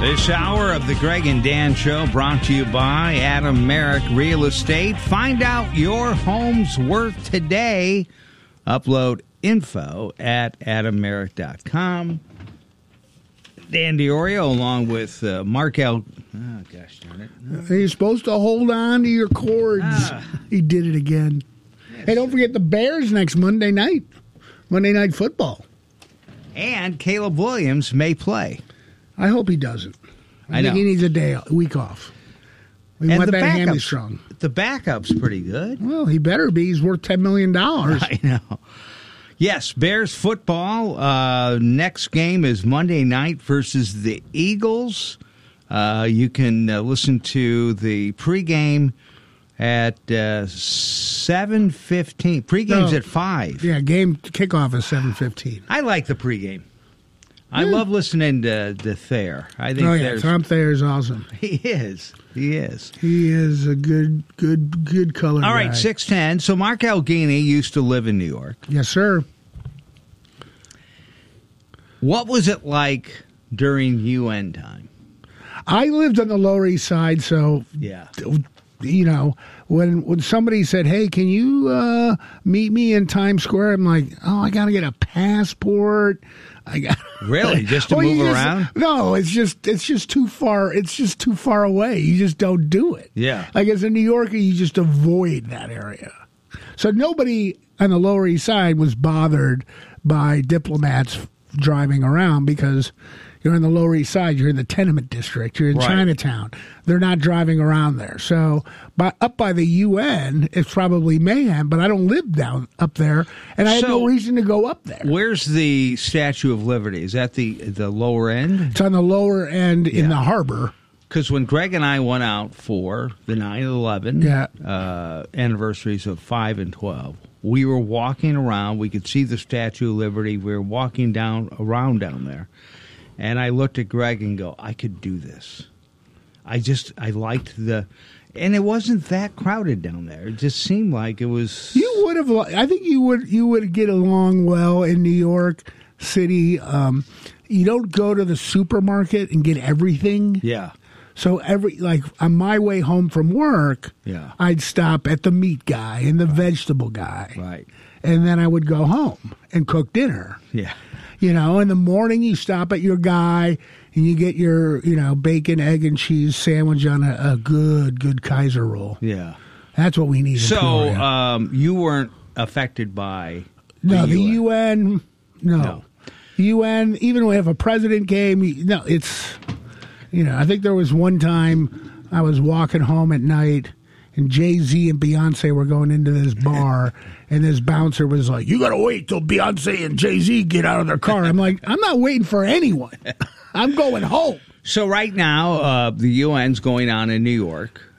This hour of the Greg and Dan Show brought to you by Adam Merrick Real Estate. Find out your home's worth today. Upload info at adammerrick.com. Dan Diorio along with Mark L. Oh, gosh darn it. No. You're supposed to hold on to your cords. He did it again. Yes. Hey, don't forget the Bears next Monday night. Monday Night Football. And Caleb Williams may play. I hope he doesn't. I think he needs a week off. We and want the that backup, hammy strong. The backup's pretty good. Well, he better be. He's worth $10 million. I know. Yes, Bears football. Next game is Monday night versus the Eagles. You can listen to the pregame at 7:15. Pregame's at 5. Yeah, game kickoff is 7:15. I like the pregame. I love listening to Thayer. I think Tom Thayer is awesome. He is. He is. He is a good color guy. All right, 6:10. So Mark Algini used to live in New York. Yes, sir. What was it like during UN time? I lived on the Lower East Side, so yeah. You know, when somebody said, "Hey, can you meet me in Times Square?" I'm like, "Oh, I got to get a passport." I got really just to move around. No, it's just too far. It's just too far away. You just don't do it. Yeah, like as a New Yorker, you just avoid that area. So nobody on the Lower East Side was bothered by diplomats driving around because you're on the Lower East Side, you're in the tenement district, you're in Chinatown. They're not driving around there. So up by the UN, it's probably mayhem, but I don't live down up there, and I had no reason to go up there. Where's the Statue of Liberty? Is that the lower end? It's on the lower end in the harbor. Because when Greg and I went out for the 9/11 anniversaries of 5 and 12, we were walking around. We could see the Statue of Liberty. We were walking around down there. And I looked at Greg and go, I could do this. I liked and it wasn't that crowded down there. It just seemed like it was. You would have, I think you would get along well in New York City. You don't go to the supermarket and get everything. Yeah. So on my way home from work, I'd stop at the meat guy and the vegetable guy. Right. And then I would go home and cook dinner. Yeah. You know, in the morning you stop at your guy and you get your, bacon, egg, and cheese sandwich on a good Kaiser roll. Yeah. That's what we need. So you weren't affected by the UN. No. UN, even if a president came, it's, I think there was one time I was walking home at night and Jay-Z and Beyonce were going into this bar, and this bouncer was like, "You got to wait till Beyonce and Jay-Z get out of their car." I'm like, I'm not waiting for anyone. I'm going home. So right now, the UN's going on in New York.